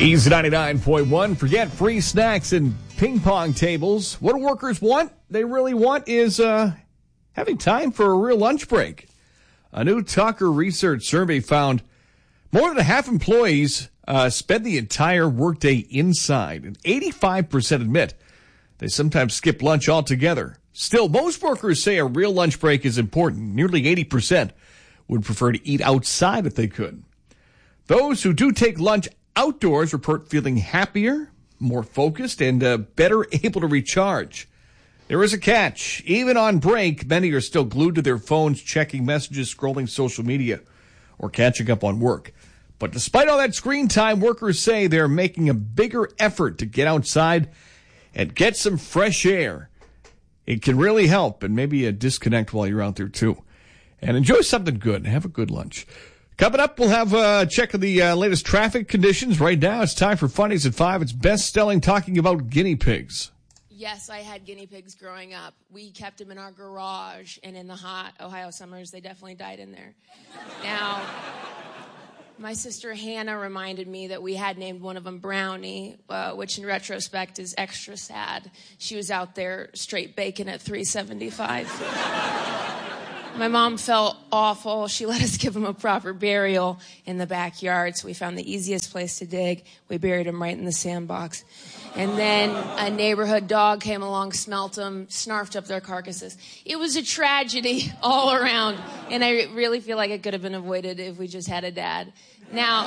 Easy 99.1. Forget free snacks and ping pong tables. What do workers want? They really want is having time for a real lunch break. A new Tucker research survey found more than half employees spend the entire workday inside, and 85% admit they sometimes skip lunch altogether. Still, most workers say a real lunch break is important. Nearly 80% would prefer to eat outside if they could. Those who do take lunch outdoors report feeling happier, more focused, and better able to recharge. There is a catch. Even on break, many are still glued to their phones, checking messages, scrolling social media, or catching up on work. But despite all that screen time, workers say they're making a bigger effort to get outside and get some fresh air. It can really help, and maybe a disconnect while you're out there, too. And enjoy something good. Have a good lunch. Coming up, we'll have a check of the latest traffic conditions. Right now, it's time for Funnies at 5. It's best-selling talking about guinea pigs. Yes, I had guinea pigs growing up. We kept them in our garage, and in the hot Ohio summers, they definitely died in there. Now, my sister Hannah reminded me that we had named one of them Brownie, which in retrospect is extra sad. She was out there straight bacon at 375. My mom felt awful. She let us give him a proper burial in the backyard, so we found the easiest place to dig. We buried him right in the sandbox. And then a neighborhood dog came along, smelt them, snarfed up their carcasses. It was a tragedy all around, and I really feel like it could have been avoided if we just had a dad. Now,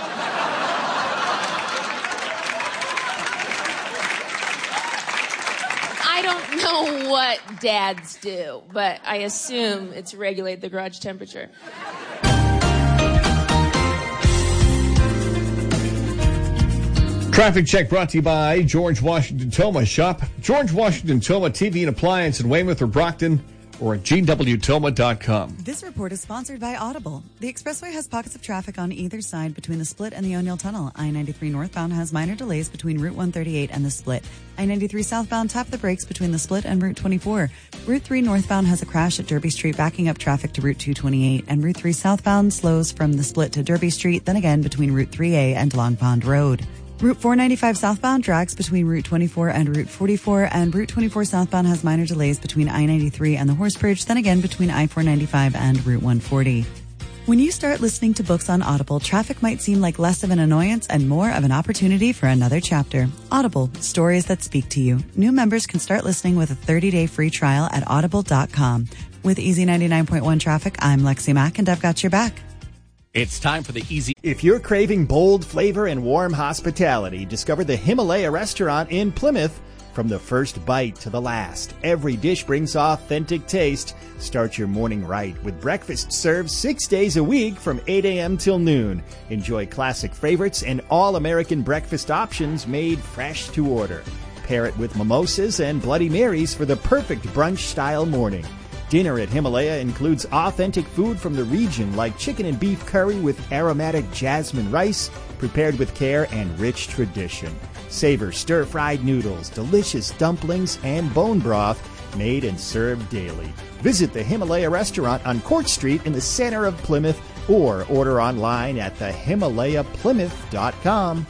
I don't know what dads do, but I assume it's regulate the garage temperature. Traffic check brought to you by George Washington Toma. Shop George Washington Toma TV and Appliance in Weymouth or Brockton, or at gwtoma.com. This report is sponsored by Audible. The expressway has pockets of traffic on either side between the split and the O'Neill Tunnel. I-93 northbound has minor delays between Route 138 and the split. I-93 southbound tap the brakes between the split and Route 24. Route 3 northbound has a crash at Derby Street, backing up traffic to Route 228. And Route 3 southbound slows from the split to Derby Street, then again between Route 3A and Long Pond Road. Route 495 southbound drags between Route 24 and Route 44, and Route 24 southbound has minor delays between I-93 and the Horse Bridge, then again between I-495 and Route 140. When you start listening to books on Audible, traffic might seem like less of an annoyance and more of an opportunity for another chapter. Audible, stories that speak to you. New members can start listening with a 30-day free trial at audible.com. With Easy 99.1 traffic, I'm Lexi Mack, and I've got your back. It's time for the Easy. If you're craving bold flavor and warm hospitality, discover the Himalaya restaurant in Plymouth. From the first bite to the last, every dish brings authentic taste. Start your morning right with breakfast served 6 days a week from 8 a.m. till noon. Enjoy classic favorites and all-American breakfast options made fresh to order. Pair it with mimosas and Bloody Marys for the perfect brunch-style morning. Dinner at Himalaya includes authentic food from the region like chicken and beef curry with aromatic jasmine rice, prepared with care and rich tradition. Savor stir-fried noodles, delicious dumplings, and bone broth made and served daily. Visit the Himalaya restaurant on Court Street in the center of Plymouth or order online at thehimalayaplymouth.com.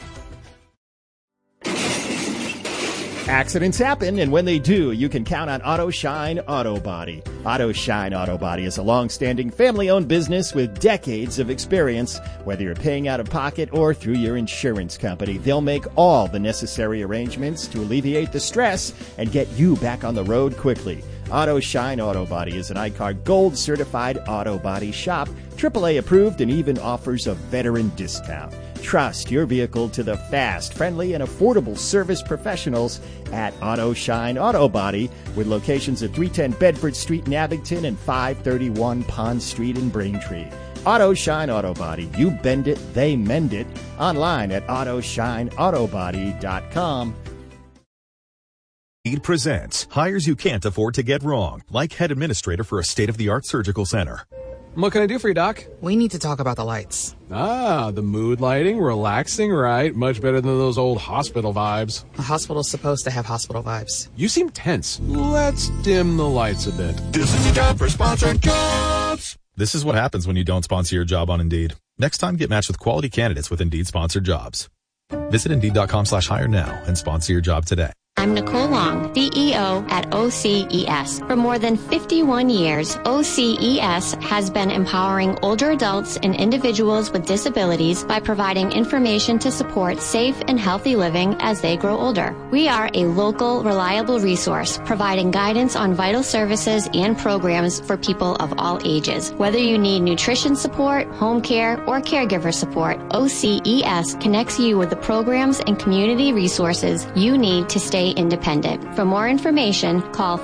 Accidents happen, and when they do, you can count on Auto Shine Auto Body. Auto Shine Auto Body is a long-standing family-owned business with decades of experience. Whether you're paying out of pocket or through your insurance company, they'll make all the necessary arrangements to alleviate the stress and get you back on the road quickly. Auto Shine Auto Body is an ICAR Gold certified auto body shop, AAA approved, and even offers a veteran discount. Trust your vehicle to the fast, friendly, and affordable service professionals at Auto Shine Auto Body, with locations at 310 Bedford Street in Abington and 531 Pond Street in Braintree. Auto Shine Auto Body. You bend it, they mend it. Online at AutoShineAutoBody.com. Indeed presents hires you can't afford to get wrong, like head administrator for a state-of-the-art surgical center. What can I do for you, Doc? We need to talk about the lights. Ah, the mood lighting, relaxing, right? Much better than those old hospital vibes. A hospital's supposed to have hospital vibes. You seem tense. Let's dim the lights a bit. This is your time for sponsored jobs. This is what happens when you don't sponsor your job on Indeed. Next time, get matched with quality candidates with Indeed sponsored jobs. Visit Indeed.com/hire now and sponsor your job today. I'm Nicole Long, CEO at OCES. For more than 51 years, OCES has been empowering older adults and individuals with disabilities by providing information to support safe and healthy living as they grow older. We are a local, reliable resource, providing guidance on vital services and programs for people of all ages. Whether you need nutrition support, home care, or caregiver support, OCES connects you with the programs and community resources you need to stay independent. For more information, call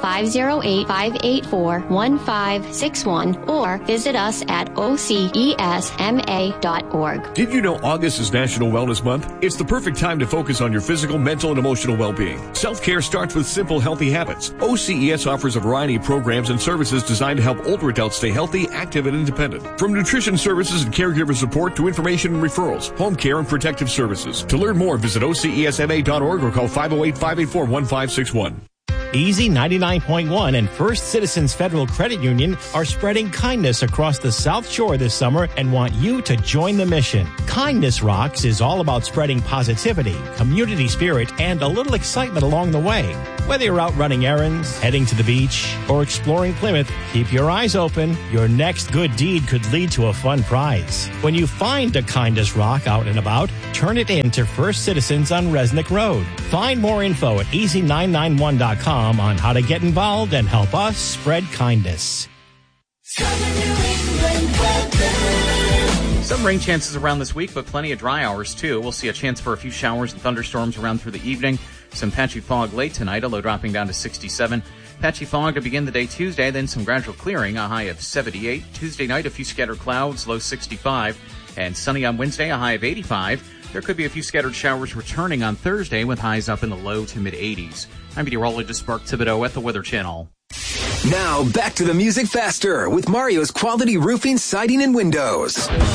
508-584-1561 or visit us at ocesma.org. Did you know August is National Wellness Month? It's the perfect time to focus on your physical, mental, and emotional well-being. Self-care starts with simple, healthy habits. OCES offers a variety of programs and services designed to help older adults stay healthy, active, and independent. From nutrition services and caregiver support to information and referrals, home care, and protective services. To learn more, visit ocesma.org or call 508-584-1561. Easy 99.1 and First Citizens Federal Credit Union are spreading kindness across the South Shore this summer and want you to join the mission. Kindness Rocks is all about spreading positivity, community spirit, and a little excitement along the way. Whether you're out running errands, heading to the beach, or exploring Plymouth, keep your eyes open. Your next good deed could lead to a fun prize. When you find a Kindness Rock out and about, turn it in to First Citizens on Resnick Road. Find more info at easy991.com on how to get involved and help us spread kindness. Some rain chances around this week, but plenty of dry hours, too. We'll see a chance for a few showers and thunderstorms around through the evening. Some patchy fog late tonight, a low dropping down to 67. Patchy fog to begin the day Tuesday, then some gradual clearing, a high of 78. Tuesday night, a few scattered clouds, low 65. And sunny on Wednesday, a high of 85. There could be a few scattered showers returning on Thursday with highs up in the low to mid-80s. I'm meteorologist Mark Thibodeau at the Weather Channel. Now back to the music faster with Mario's Quality Roofing, Siding, and Windows.